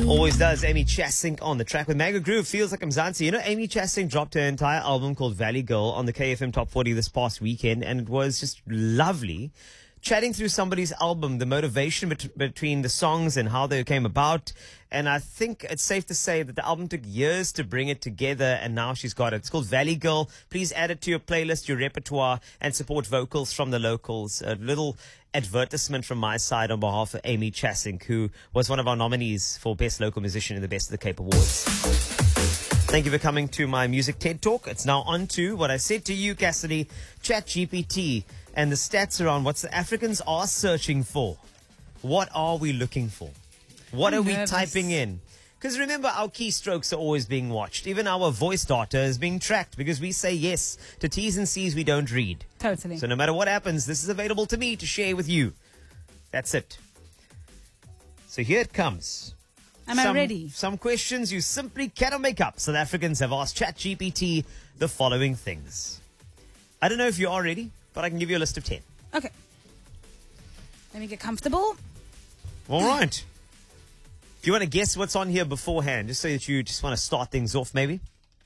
Always does. Amy Chasink on the track with Mega Groove. Feels like Mzansi. You know, Amy Chasink dropped her entire album called Valley Girl on the KFM Top 40 this past weekend, and it was just lovely. Chatting through somebody's album, the motivation between the songs and how they came about. And I think it's safe to say that the album took years to bring it together, and now she's got it. It's called Valley Girl. Please add it to your playlist, your repertoire, and support vocals from the locals. A little advertisement from my side on behalf of Amy Chasink, who was one of our nominees for Best Local Musician in the Best of the Cape Awards. Thank you for coming to my Music TED Talk. It's now on to what I said to you, Cassidy, ChatGPT, and the stats around what the Africans are searching for. What are we looking for? What are we typing in? Because remember, our keystrokes are always being watched. Even our voice data is being tracked because we say yes to T's and C's we don't read. Totally. So no matter what happens, this is available to me to share with you. That's it. So here it comes. Am I ready? Some questions you simply cannot make up. South Africans have asked ChatGPT the following things. I don't know if you are ready, but I can give you a list of 10. Okay. Let me get comfortable. All right. Do you want to guess what's on here beforehand, just so that you just want to start things off, maybe?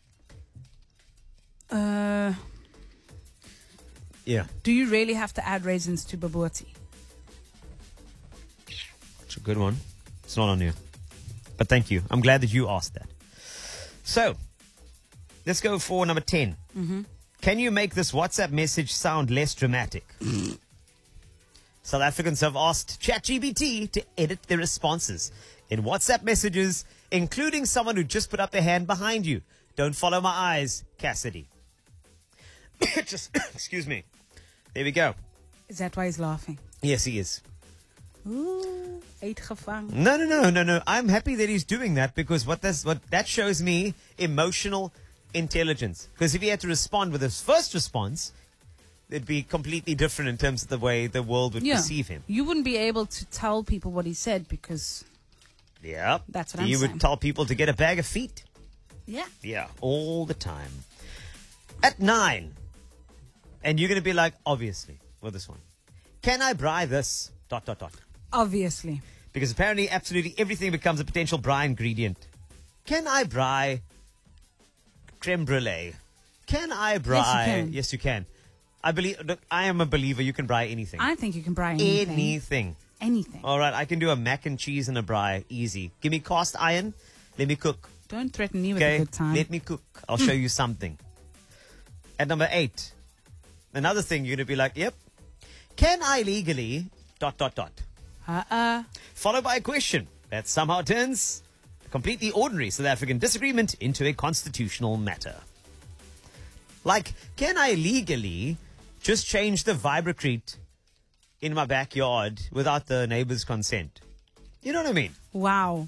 Yeah. Do you really have to add raisins to baboti? It's a good one. It's not on here. But thank you. I'm glad that you asked that. So, let's go for number 10. Mm-hmm. Can you make this WhatsApp message sound less dramatic? South Africans have asked ChatGPT to edit their responses in WhatsApp messages, including someone who just put up their hand behind you. Don't follow my eyes, Cassidy. Excuse me. There we go. Is that why he's laughing? Yes, he is. Ooh, uitgevang. No. I'm happy that he's doing that, because what that shows me emotional intelligence. Because if he had to respond with his first response, it'd be completely different in terms of the way the world would perceive him. You wouldn't be able to tell people what he said because... Yeah. That's what I'm saying. You saying. would tell people to get a bag of feet. Yeah. Yeah, all the time. At 9. And you're going to be like, obviously, with this one. Can I braai this? ... Obviously. Because apparently absolutely everything becomes a potential braai ingredient. Can I braai creme brulee? Can I braai? Yes, you can. Yes, you can. Look, I am a believer you can braai anything. I think you can braai anything. Anything. Anything. All right, I can do a mac and cheese and a braai. Easy. Give me cast iron. Let me cook. Don't threaten me with a good time. Let me cook. I'll show you something. At number 8, another thing you're going to be like, yep. Can I legally... ... Followed by a question that somehow turns a completely ordinary South African disagreement into a constitutional matter. Like, can I legally just change the Vibracrete in my backyard without the neighbor's consent? You know what I mean? Wow.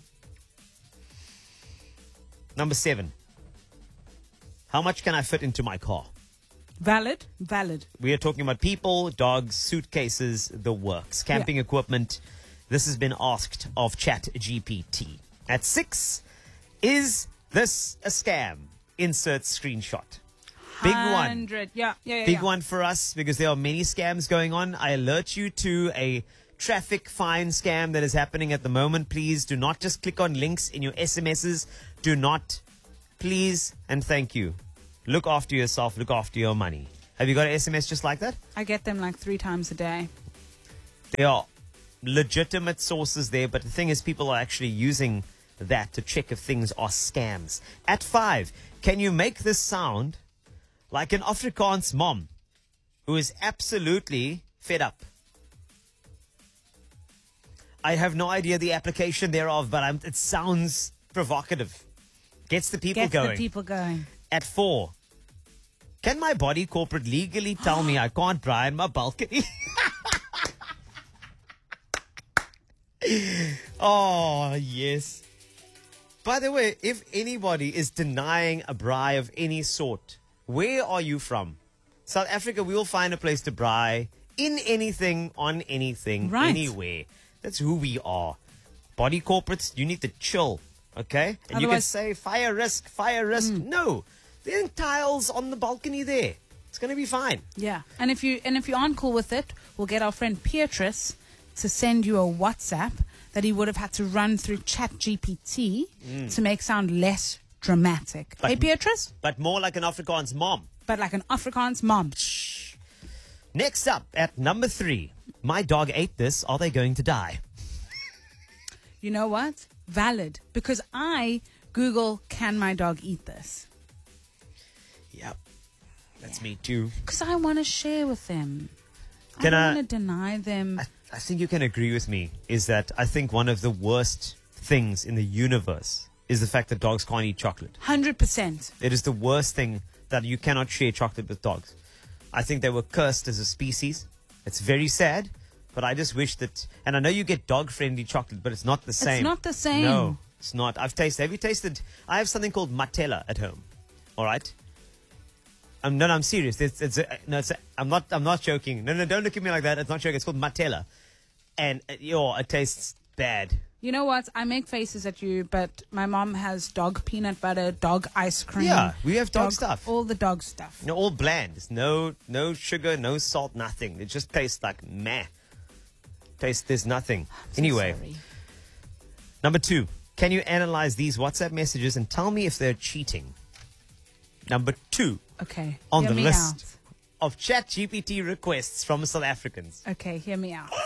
Number 7. How much can I fit into my car? Valid? Valid. We are talking about people, dogs, suitcases, the works, camping equipment. This has been asked of ChatGPT. At 6, is this a scam? Insert screenshot. Big one. 100. Yeah. Big one for us, because there are many scams going on. I alert you to a traffic fine scam that is happening at the moment. Please do not just click on links in your SMSs. Do not. Please and thank you. Look after yourself. Look after your money. Have you got an SMS just like that? I get them like 3 times a day. There are legitimate sources there, but the thing is, people are actually using that to check if things are scams. At 5, can you make this sound like an Afrikaans mom who is absolutely fed up? I have no idea the application thereof, but it sounds provocative. Gets the people going. At 4, can my body corporate legally tell me I can't braai in my balcony? Oh, yes. By the way, if anybody is denying a braai of any sort, where are you from? South Africa, we will find a place to braai in anything, on anything, right. Anywhere. That's who we are. Body corporates, you need to chill, okay? And you can say, fire risk. No, there are tiles on the balcony there. It's going to be fine. Yeah. And if you aren't cool with it, we'll get our friend Beatrice to send you a WhatsApp that he would have had to run through ChatGPT to make sound less dramatic. Hey, Beatrice? But more like an Afrikaans mom. But like an Afrikaans mom. Next up, at number 3, my dog ate this. Are they going to die? You know what? Valid. Because I Google, can my dog eat this? Yep. That's me too. Because I want to share with them. I Can don't I- want to deny them. I think you can agree with me is that I think one of the worst things in the universe is the fact that dogs can't eat chocolate. 100%. It is the worst thing that you cannot share chocolate with dogs. I think they were cursed as a species. It's very sad, but I just wish that, and I know you get dog-friendly chocolate, but it's not the same. It's not the same. No, it's not. Have you tasted, I have something called Matella at home. All right? No, I'm serious. I'm not joking. No, don't look at me like that. It's not joking. It's called Matella. And it tastes bad. You know what? I make faces at you, but my mom has dog peanut butter, dog ice cream. Yeah, we have dog stuff. All the dog stuff. All bland. It's no sugar, no salt, nothing. It just tastes like meh. There's nothing. Anyway, Sorry. number 2. Can you analyze these WhatsApp messages and tell me if they're cheating? Number 2 Okay. on hear the me list of ChatGPT requests from South Africans. out. Okay, hear me out.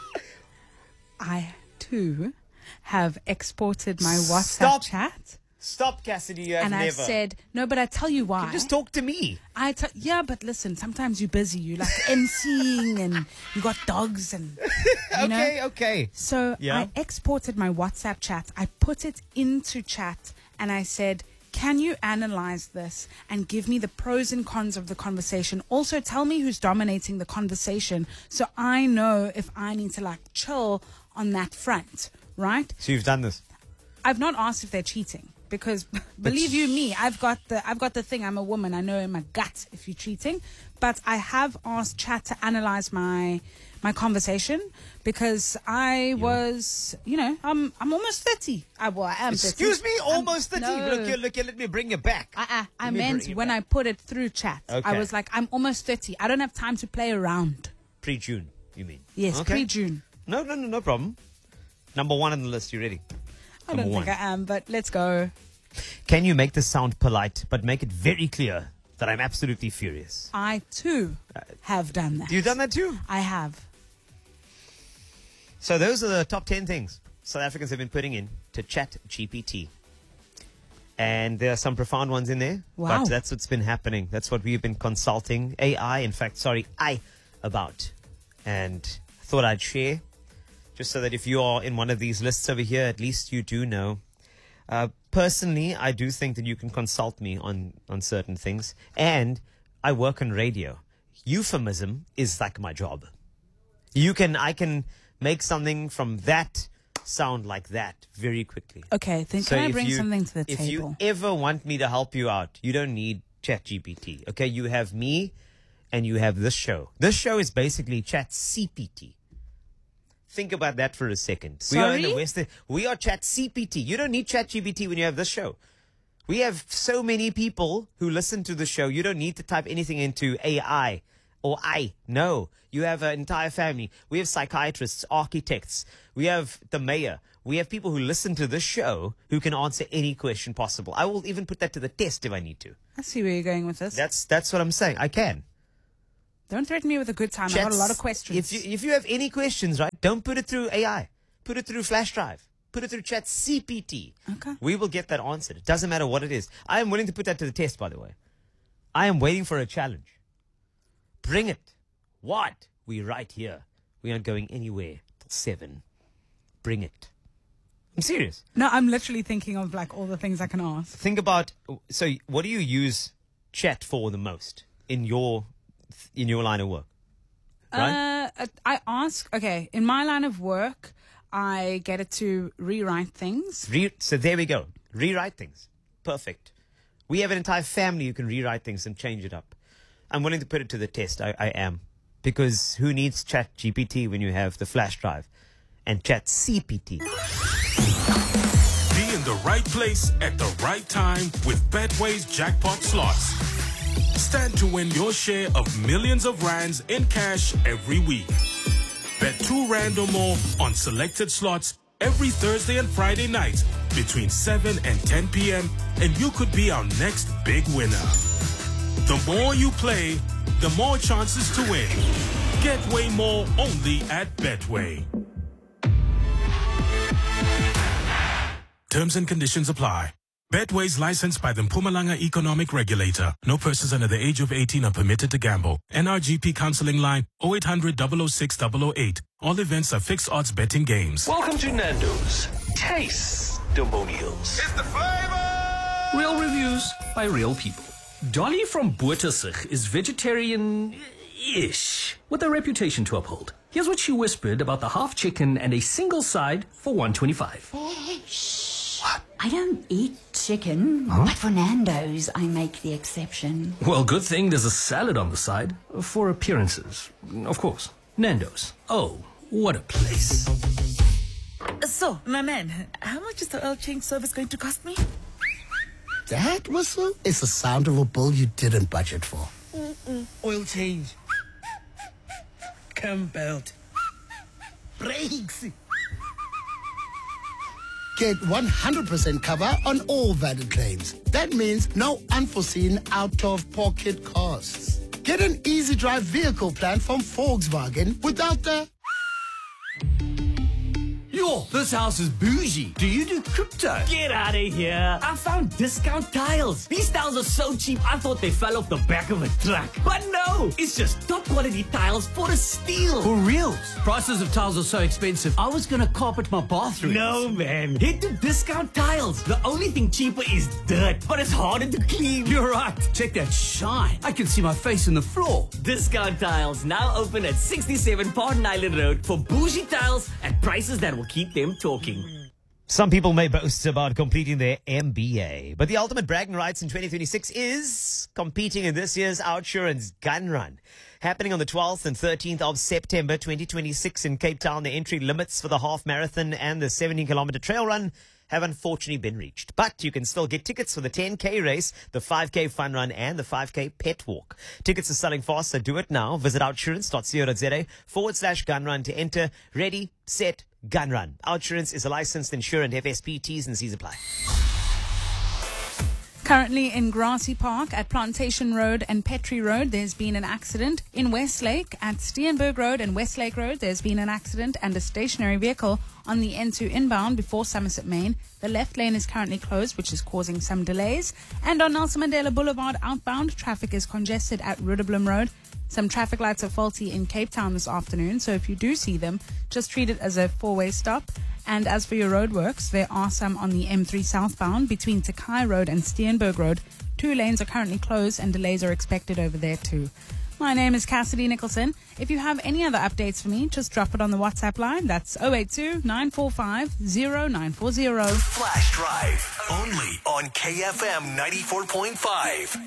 I, too, have exported my WhatsApp chat. Stop, Cassidy. You have And never. I said, no, but I tell you why. Just talk to me. Yeah, but listen, sometimes you're busy. You like emceeing and you got dogs and, you know. Okay. So Yeah. I exported my WhatsApp chat. I put it into chat and I said, can you analyze this and give me the pros and cons of the conversation? Also, tell me who's dominating the conversation so I know if I need to like chill on that front, right? So you've done this. I've not asked if they're cheating because believe you me, I've got the thing. I'm a woman. I know in my gut if you're cheating, but I have asked chat to analyze my conversation because I was, I'm almost 30. I am 30. Excuse me, almost 30. No. Look here, let me bring you back. I Let me meant bring you when back. I put it through chat, I Okay. was like, I'm almost 30. I don't have time to play around. Pre-June, you mean? Yes, Okay. pre-June. No problem. Number 1 on the list. You ready? I don't think I am, but let's go. Can you make this sound polite, but make it very clear that I'm absolutely furious? I too have done that. You've done that too? I have. So those are the top 10 things South Africans have been putting in to ChatGPT. And there are some profound ones in there. Wow. But that's what's been happening. That's what we've been consulting I about. And I thought I'd share, just so that if you are in one of these lists over here, at least you do know. Personally, I do think that you can consult me on certain things. And I work on radio. Euphemism is like my job. I can make something from that sound like that very quickly. Okay, then So can I if bring you- something to the If table? you ever want me to help you out, you don't need ChatGPT. Okay, you have me and you have this show. This show is basically ChatCPT. Think about that for a second. We are in the Sorry? Western. We are ChatCPT. You don't need ChatGPT when you have this show. We have so many people who listen to the show. You don't need to type anything into AI or I. No, you have an entire family. We have psychiatrists, architects. We have the mayor. We have people who listen to this show who can answer any question possible. I will even put that to the test if I need to. I see where you're going with this. That's what I'm saying. I can. Don't threaten me with a good time. I've got a lot of questions. If you have any questions, right, don't put it through AI. Put it through flash drive. Put it through ChatCPT. Okay. We will get that answered. It doesn't matter what it is. I am willing to put that to the test, by the way. I am waiting for a challenge. Bring it. What? We're right here. We aren't going anywhere till 7. Bring it. I'm serious. No, I'm literally thinking of like all the things I can ask. Think about, so what do you use chat for the most in your line of work? Right? I ask, okay, in my line of work, I get it to rewrite things. So there we go. Rewrite things. Perfect. We have an entire family who can rewrite things and change it up. I'm willing to put it to the test. I am. Because who needs ChatGPT when you have the flash drive and ChatCPT? Be in the right place at the right time with Betway's jackpot slots. Stand to win your share of millions of rands in cash every week. Bet 2 rand or more on selected slots every Thursday and Friday nights between 7 and 10 p.m. and you could be our next big winner. The more you play, the more chances to win. Get way more only at Betway. Terms and conditions apply. Betway is licensed by the Mpumalanga Economic Regulator. No persons under the age of 18 are permitted to gamble. NRGP counseling line 0800 006 008. All events are fixed odds betting games. Welcome to Nando's Taste-Demonials. It's the flavor! Real reviews by real people. Dolly from Boertersig is vegetarian-ish, with a reputation to uphold. Here's what she whispered about the half chicken and a single side for $1.25. I don't eat chicken, but for Nando's, I make the exception. Well, good thing there's a salad on the side, for appearances. Of course. Nando's. Oh, what a place. So, my man, how much is the oil change service going to cost me? That whistle is the sound of a bill you didn't budget for. Oil change. Cam belt. Brakes. Get 100% cover on all valid claims. That means no unforeseen out-of-pocket costs. Get an easy drive vehicle plan from Volkswagen without the... Yo, this house is bougie. Do you do crypto? Get out of here. I found discount tiles. These tiles are so cheap, I thought they fell off the back of a truck. But no, it's just top quality tiles for a steal. For reals? Prices of tiles are so expensive. I was gonna carpet my bathroom. No, man. Head to Discount Tiles. The only thing cheaper is dirt, but it's harder to clean. You're right. Check that shine. I can see my face in the floor. Discount Tiles now open at 67 Pardon Island Road for bougie tiles at prices that will keep them talking. Some people may boast about completing their MBA, but the ultimate bragging rights in 2026 is competing in this year's OUTsurance Gun Run. Happening on the 12th and 13th of September 2026 in Cape Town, the entry limits for the half marathon and the 17-kilometer trail run have unfortunately been reached. But you can still get tickets for the 10K race, the 5K fun run, and the 5K pet walk. Tickets are selling fast, so do it now. Visit outsurance.co.za/gun run to enter. Ready, set, gun run. OUTsurance is a licensed insurance FSP. T's and C's apply. Currently in Grassy Park at Plantation Road and Petrie Road, there's been an accident. In Westlake at Steenberg Road and Westlake Road, there's been an accident and a stationary vehicle on the N2 inbound before Somerset Main. The left lane is currently closed, which is causing some delays. And on Nelson Mandela Boulevard outbound, traffic is congested at Rudderblom Road. Some traffic lights are faulty in Cape Town this afternoon, so if you do see them, just treat it as a four-way stop. And as for your roadworks, there are some on the M3 southbound between Takai Road and Steenberg Road. 2 lanes are currently closed and delays are expected over there too. My name is Cassidy Nicholson. If you have any other updates for me, just drop it on the WhatsApp line. That's 082-945-0940. Flash Drive, only on KFM 94.5.